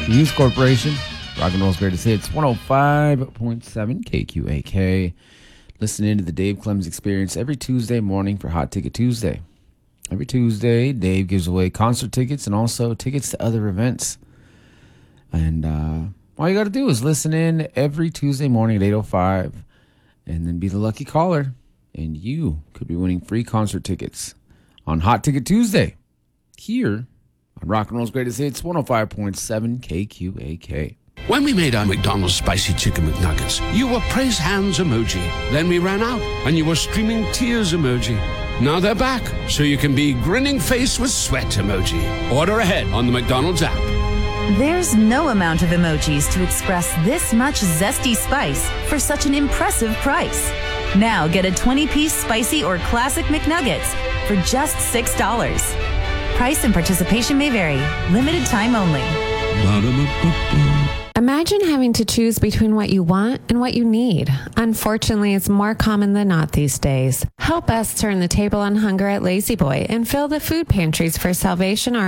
News Corporation, Rock and Roll's greatest hits, 105.7 KQAK. Listen in to the Dave Clemens Experience every Tuesday morning for Hot Ticket Tuesday. Every Tuesday, Dave gives away concert tickets and also tickets to other events. And all you got to do is listen in every Tuesday morning at 8:05 and then be the lucky caller. And you could be winning free concert tickets on Hot Ticket Tuesday here on Rock and Roll's greatest hits, 105.7 KQAK. When we made our McDonald's Spicy Chicken McNuggets, you were praise hands emoji. Then we ran out, and you were streaming tears emoji. Now they're back, so you can be grinning face with sweat emoji. Order ahead on the McDonald's app. There's no amount of emojis to express this much zesty spice for such an impressive price. Now get a 20-piece spicy or classic McNuggets for just $6. Price and participation may vary. Limited time only. Imagine having to choose between what you want and what you need. Unfortunately, it's more common than not these days. Help us turn the table on hunger at Lazy Boy and fill the food pantries for Salvation Army.